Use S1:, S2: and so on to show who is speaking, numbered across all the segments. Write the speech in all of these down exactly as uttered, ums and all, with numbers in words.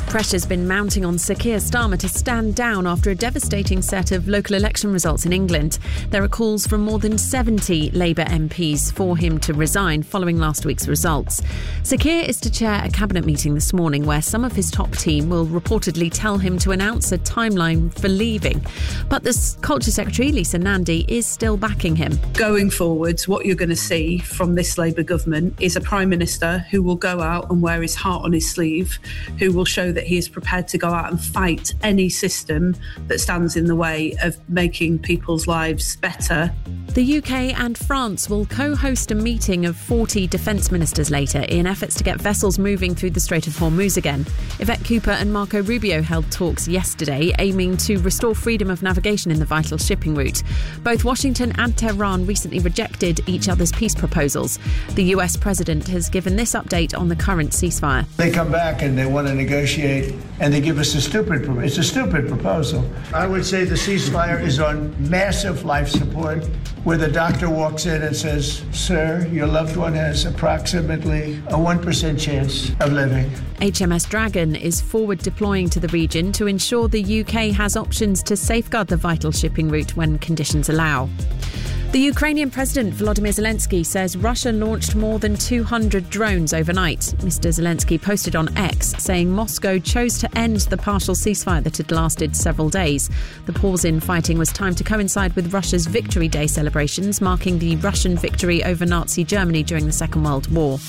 S1: Pressure's been mounting on Sir Keir Starmer to stand down after a devastating set of local election results in England. There are calls from more than seventy Labour M Ps for him to resign following last week's results. Sir Keir is to chair a cabinet meeting this morning where some of his top team will reportedly tell him to announce a timeline for leaving. But the Culture Secretary, Lisa Nandy, is still backing him.
S2: Going forwards, what you're going to see from this Labour government is a Prime Minister who will go out and wear his heart on his sleeve, who will show that he is prepared to go out and fight any system that stands in the way of making people's lives better.
S1: The U K and France will co-host a meeting of forty defence ministers later in efforts to get vessels moving through the Strait of Hormuz again. Yvette Cooper and Marco Rubio held talks yesterday aiming to restore freedom of navigation in the vital shipping route. Both Washington and Tehran recently rejected each other's peace proposals. The U S president has given this update on the current ceasefire.
S3: They come back and they want to negotiate and they give us a stupid, it's a stupid proposal. I would say the ceasefire is on massive life support, where the doctor walks in and says, "Sir, your loved one has approximately a one percent chance of living."
S1: H M S Dragon is forward deploying to the region to ensure the U K has options to safeguard the vital shipping route when conditions allow. The Ukrainian President Volodymyr Zelensky says Russia launched more than two hundred drones overnight. Mister Zelensky posted on X saying Moscow chose to end the partial ceasefire that had lasted several days. The pause in fighting was timed to coincide with Russia's Victory Day celebrations, marking the Russian victory over Nazi Germany during the Second World War.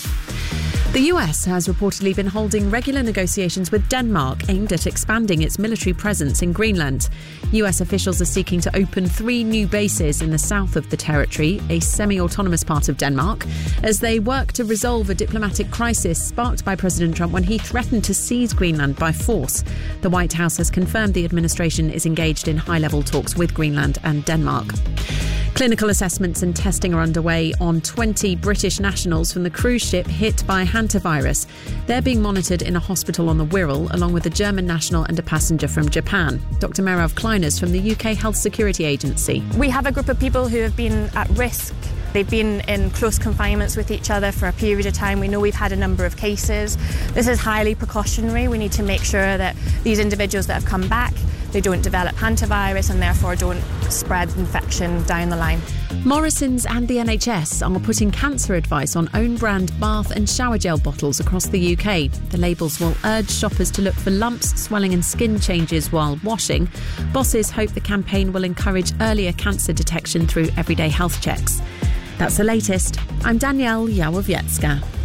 S1: The U S has reportedly been holding regular negotiations with Denmark aimed at expanding its military presence in Greenland. U S officials are seeking to open three new bases in the south of the territory, a semi-autonomous part of Denmark, as they work to resolve a diplomatic crisis sparked by President Trump when he threatened to seize Greenland by force. The White House has confirmed the administration is engaged in high-level talks with Greenland and Denmark. Clinical assessments and testing are underway on twenty British nationals from the cruise ship hit by hantavirus. They're being monitored in a hospital on the Wirral, along with a German national and a passenger from Japan. Doctor Merav Kleiners from the U K Health Security Agency.
S4: We have a group of people who have been at risk. They've been in close confinements with each other for a period of time. We know we've had a number of cases. This is highly precautionary. We need to make sure that these individuals that have come back, they don't develop hantavirus and therefore don't spread infection down the line.
S1: Morrisons and the N H S are putting cancer advice on own-brand bath and shower gel bottles across the U K. The labels will urge shoppers to look for lumps, swelling and skin changes while washing. Bosses hope the campaign will encourage earlier cancer detection through everyday health checks. That's the latest. I'm Danielle Yawowiecka.